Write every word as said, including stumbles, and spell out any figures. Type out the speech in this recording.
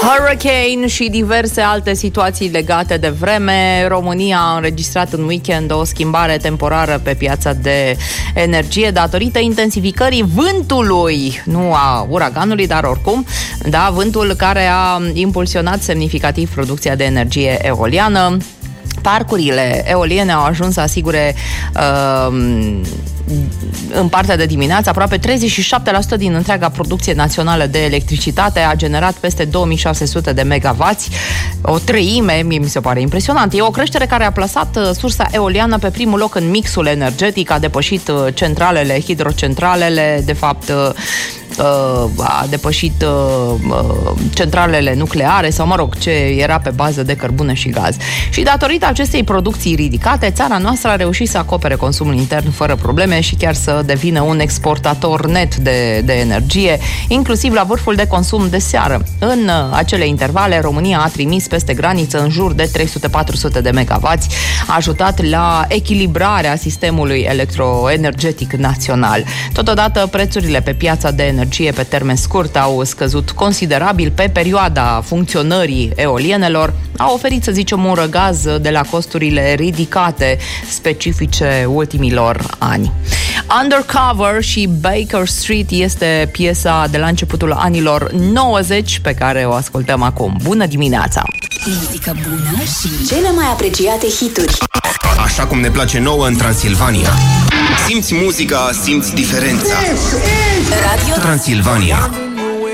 Hurricane și diverse alte situații legate de vreme. România a înregistrat în weekend o schimbare temporară pe piața de energie datorită intensificării vântului, nu a uraganului, dar oricum, da, vântul care a impulsionat semnificativ producția de energie eoliană. Parcurile eoliene au ajuns să asigure uh, în partea de dimineață aproape treizeci și șapte la sută din întreaga producție națională de electricitate, a generat peste două mii șase sute de megavați, o treime, mie mi se pare impresionant. E o creștere care a plasat sursa eoliană pe primul loc în mixul energetic, a depășit centralele, hidrocentralele, de fapt a depășit centralele nucleare sau, mă rog, ce era pe bază de cărbune și gaz. Și datorită acestei producții ridicate, țara noastră a reușit să acopere consumul intern fără probleme și chiar să devină un exportator net de, de energie, inclusiv la vârful de consum de seară. În acele intervale, România a trimis peste graniță în jur de trei sute patru sute de megavați, a ajutat la echilibrarea sistemului electroenergetic național. Totodată, prețurile pe piața de energie pe termen scurt au scăzut considerabil pe perioada funcționării eolienelor, a oferit, să zicem, un răgaz de la costurile ridicate specifice ultimilor ani. Undercover și Baker Street este piesa de la începutul anilor nouăzeci pe care o ascultăm acum. Bună dimineața! Muzică bună și cele mai apreciate hituri. Așa cum ne place nouă în Transilvania. Simți muzica, simți diferența. Radio Transilvania.